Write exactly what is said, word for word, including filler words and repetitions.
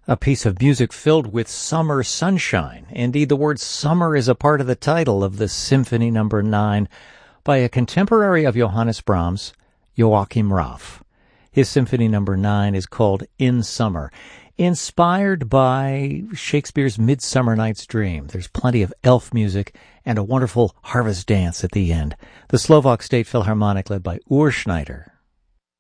A piece of music filled with summer sunshine. Indeed, the word summer is a part of the title of the Symphony Number nine by a contemporary of Johannes Brahms, Joachim Raff. His Symphony Number nine is called In Summer, inspired by Shakespeare's Midsummer Night's Dream. There's plenty of elf music and a wonderful harvest dance at the end. The Slovak State Philharmonic, led by Ur Schneider,